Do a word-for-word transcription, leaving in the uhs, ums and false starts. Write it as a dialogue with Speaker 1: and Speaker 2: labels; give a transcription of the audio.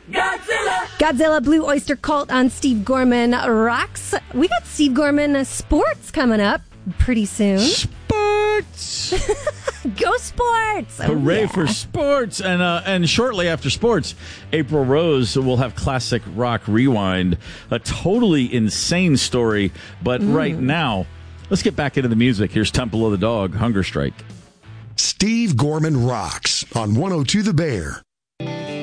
Speaker 1: Godzilla!
Speaker 2: Godzilla Blue Oyster Cult on Steve Gorman Rocks. We got Steve Gorman Sports coming up pretty soon.
Speaker 3: Sports!
Speaker 2: Go sports! Oh,
Speaker 3: Hooray
Speaker 2: yeah.
Speaker 3: for sports! And uh, and shortly after sports, April Rose will have Classic Rock Rewind, a totally insane story. But mm. right now, let's get back into the music. Here's Temple of the Dog, Hunger Strike.
Speaker 4: Steve Gorman Rocks on one oh two The Bear.